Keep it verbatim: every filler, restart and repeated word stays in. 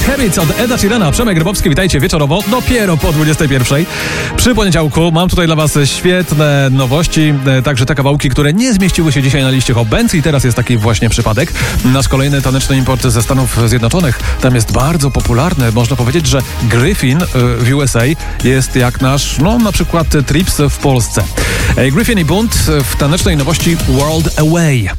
Habits od Eda Sheerana. Przemek Grabowski, witajcie wieczorowo, dopiero po dwudziestej pierwszej. Przy poniedziałku mam tutaj dla was świetne nowości, także te kawałki, które nie zmieściły się dzisiaj na liście Hot Bands i teraz jest taki właśnie przypadek. Nasz kolejny taneczny import ze Stanów Zjednoczonych, tam jest bardzo popularny. Można powiedzieć, że Gryfin w U S A jest jak nasz, no na przykład Trips w Polsce. Gryfin i Bunt w tanecznej nowości World Away.